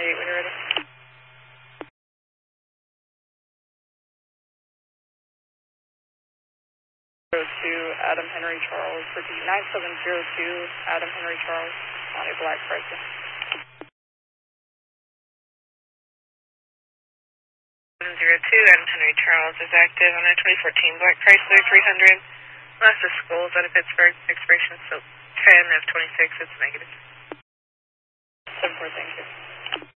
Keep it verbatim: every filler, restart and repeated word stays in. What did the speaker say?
eight when you're ready. zero two Adam Henry Charles, repeat nine seven zero two Adam Henry Charles on a black Chrysler. zero two Adam Henry Charles is active on a twenty fourteen black Chrysler three hundred. Last of schools out of Pittsburgh, expiration so ten of twenty-six, it's negative. seven four, thank you.